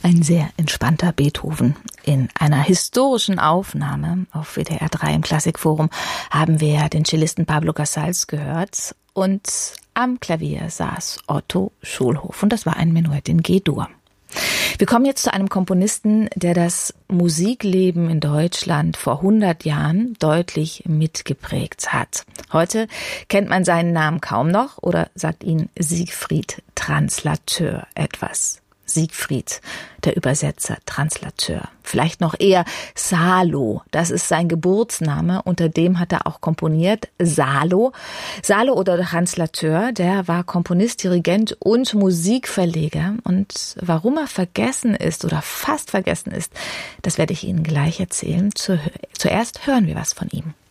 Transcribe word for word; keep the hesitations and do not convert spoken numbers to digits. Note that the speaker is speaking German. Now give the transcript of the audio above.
Ein sehr entspannter Beethoven. In einer historischen Aufnahme auf W D R drei im Klassikforum haben wir den Cellisten Pablo Casals gehört und am Klavier saß Otto Schulhof und das war ein Menuett in G-Dur. Wir kommen jetzt zu einem Komponisten, der das Musikleben in Deutschland vor hundert Jahren deutlich mitgeprägt hat. Heute kennt man seinen Namen kaum noch oder sagt ihn Siegfried Translateur etwas. Siegfried, der Übersetzer, Translateur. Vielleicht noch eher Salo, das ist sein Geburtsname, unter dem hat er auch komponiert, Salo. Salo oder Translateur, der war Komponist, Dirigent und Musikverleger. Und warum er vergessen ist oder fast vergessen ist, das werde ich Ihnen gleich erzählen. Zuerst hören wir was von ihm.